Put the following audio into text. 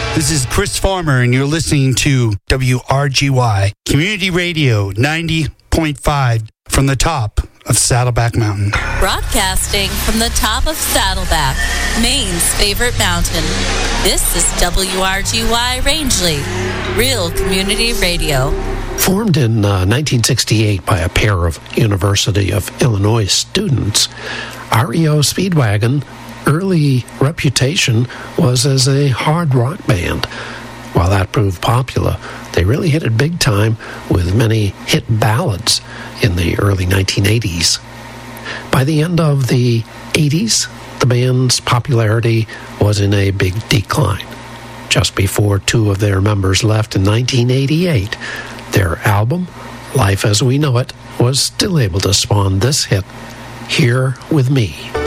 This is Chris Farmer, and you're listening to WRGY Community Radio 90.5 from the top of Saddleback Mountain. Broadcasting from the top of Saddleback, Maine's favorite mountain. This is WRGY Rangeley, real community radio. Formed in 1968 by a pair of University of Illinois students, REO Speedwagon early reputation was as a hard rock band. While that proved popular, they really hit it big time with many hit ballads in the early 1980s. By the end of the 80s, the band's popularity was in a big decline. Just before two of their members left in 1988, their album, Life as We Know It, was still able to spawn this hit, Here With Me.